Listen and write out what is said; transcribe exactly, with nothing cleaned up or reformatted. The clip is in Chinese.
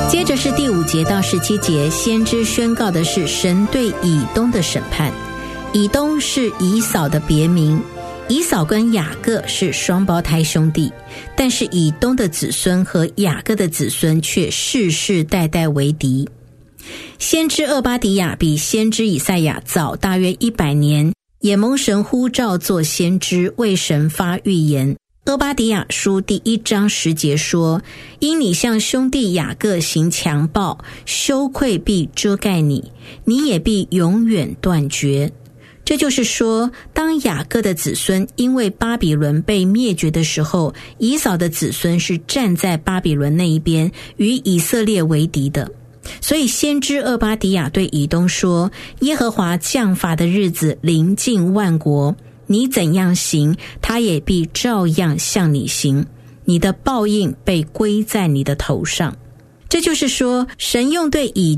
接着是第五节到十七节，先知宣告的是神对以东的审判。以东是以扫的别名，以扫跟雅各是双胞胎兄弟，但是以东的子孙和雅各的子孙却世世代代为敌。先知俄巴底亚比先知以赛亚早大约一百年，也蒙神呼召做先知，为神发预言。俄巴底亚书第一章十节说，因你向兄弟雅各行强暴，羞愧必遮盖你，你也必永远断绝。这就是说，当雅各的子孙因为巴比伦被灭绝的时候，以扫的子孙是站在巴比伦那一边，与以色列为敌的。所以先知俄巴底亚对以东说，耶和华降罚的日子临近万国，你怎样行，他也必照样向你行，你的报应被归在你的头上。这就是说，神用对以